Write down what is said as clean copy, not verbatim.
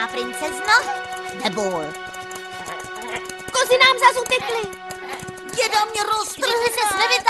Černá princezno? Nebol. Kozy nám zas utekly. Děda mě roztrhl. Ty se